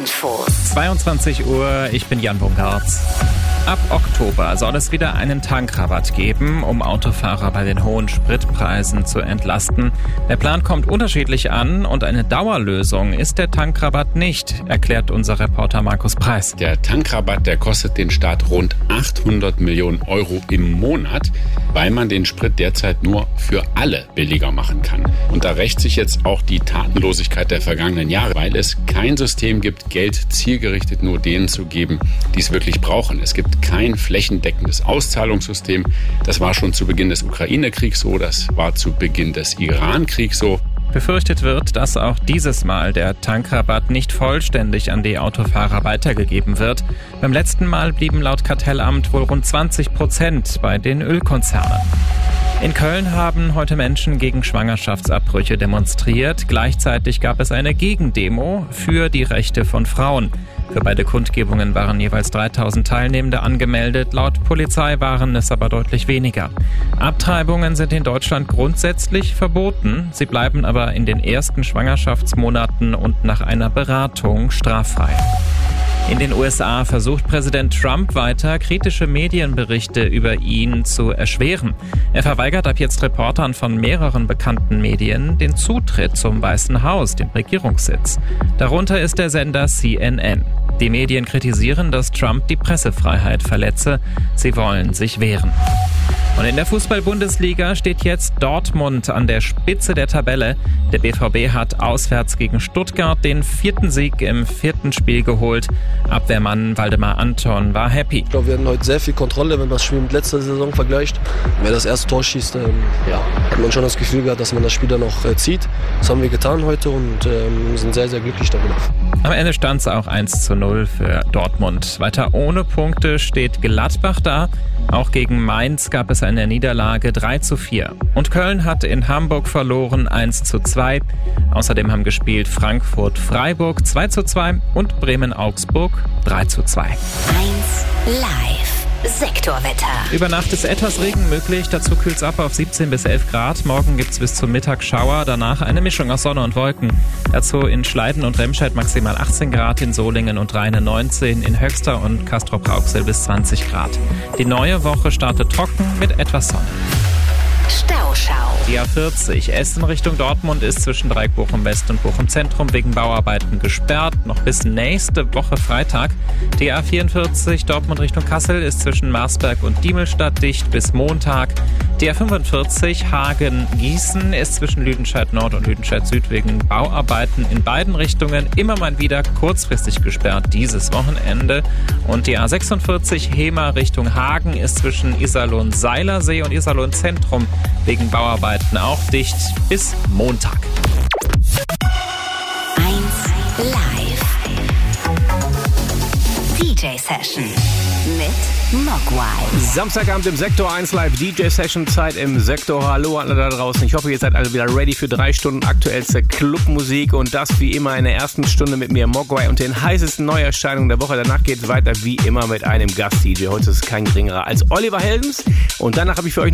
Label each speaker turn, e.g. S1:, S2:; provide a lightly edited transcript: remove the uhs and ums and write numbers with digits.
S1: Info.
S2: 22 Uhr, ich bin Jan Bungartz. Ab Oktober soll es wieder einen Tankrabatt geben, um Autofahrer bei den hohen Spritpreisen zu entlasten. Der Plan kommt unterschiedlich an und eine Dauerlösung ist der Tankrabatt nicht, erklärt unser Reporter Markus Preis.
S3: Der Tankrabatt, der kostet den Staat rund 800 Millionen Euro im Monat, weil man den Sprit derzeit nur für alle billiger machen kann. Und da rächt sich jetzt auch die Tatenlosigkeit der vergangenen Jahre, weil es kein System gibt, Geld zielgerichtet nur denen zu geben, die es wirklich brauchen. Es gibt kein flächendeckendes Auszahlungssystem. Das war schon zu Beginn des Ukraine-Kriegs so, das war zu Beginn des Iran-Kriegs so.
S2: Befürchtet wird, dass auch dieses Mal der Tankrabatt nicht vollständig an die Autofahrer weitergegeben wird. Beim letzten Mal blieben laut Kartellamt wohl rund 20% bei den Ölkonzernen. In Köln haben heute Menschen gegen Schwangerschaftsabbrüche demonstriert. Gleichzeitig gab es eine Gegendemo für die Rechte von Frauen. Für beide Kundgebungen waren jeweils 3000 Teilnehmende angemeldet. Laut Polizei waren es aber deutlich weniger. Abtreibungen sind in Deutschland grundsätzlich verboten. Sie bleiben aber in den ersten Schwangerschaftsmonaten und nach einer Beratung straffrei. In den USA versucht Präsident Trump weiter, kritische Medienberichte über ihn zu erschweren. Er verweigert ab jetzt Reportern von mehreren bekannten Medien den Zutritt zum Weißen Haus, dem Regierungssitz. Darunter ist der Sender CNN. Die Medien kritisieren, dass Trump die Pressefreiheit verletze. Sie wollen sich wehren. Und in der Fußball-Bundesliga steht jetzt Dortmund an der Spitze der Tabelle. Der BVB hat auswärts gegen Stuttgart den 4. Sieg im 4. Spiel geholt. Abwehrmann Waldemar Anton war happy.
S4: Ich glaube, wir hatten heute sehr viel Kontrolle, wenn man das Spiel mit letzter Saison vergleicht. Wer das erste Tor schießt, hat man schon das Gefühl gehabt, dass man das Spiel dann noch zieht. Das haben wir getan heute und sind sehr, sehr glücklich darüber.
S2: Am Ende stand es auch 1:0 für Dortmund. Weiter ohne Punkte steht Gladbach da. Auch gegen Mainz gab es eine Niederlage 3:4. Und Köln hat in Hamburg verloren 1:2. Außerdem haben gespielt Frankfurt-Freiburg 2:2 und Bremen-Augsburg 3:2.
S1: 1 Live. Sektorwetter.
S2: Über Nacht ist etwas Regen möglich, dazu kühlt es ab auf 17 bis 11 Grad. Morgen gibt es bis zum Mittag Schauer, danach eine Mischung aus Sonne und Wolken. Dazu in Schleiden und Remscheid maximal 18 Grad, in Solingen und Rheine 19, in Höxter und Castrop-Rauxel bis 20 Grad. Die neue Woche startet trocken mit etwas Sonne.
S1: Stauschau.
S2: Die A40 Essen Richtung Dortmund ist zwischen Dreieck Bochum West und Bochum Zentrum wegen Bauarbeiten gesperrt, noch bis nächste Woche Freitag. Die A44 Dortmund Richtung Kassel ist zwischen Marsberg und Diemelstadt dicht bis Montag. Die A45 Hagen-Gießen ist zwischen Lüdenscheid Nord und Lüdenscheid Süd wegen Bauarbeiten in beiden Richtungen immer mal wieder kurzfristig gesperrt dieses Wochenende. Und die A46 Hemer Richtung Hagen ist zwischen Iserlohn-Seilersee und Iserlohn-Zentrum wegen Bauarbeiten auch dicht bis Montag.
S1: 1 Live. DJ-Session mit Mogwai.
S5: Samstagabend im Sektor 1 Live DJ-Session Zeit im Sektor. Hallo alle da draußen. Ich hoffe, ihr seid alle wieder ready für 3 Stunden aktuellste Clubmusik und das wie immer in der ersten Stunde mit mir Mogwai und den heißesten Neuerscheinungen der Woche. Danach geht es weiter wie immer mit einem Gast-DJ. Heute ist es kein geringerer als Oliver Heldens und danach habe ich für euch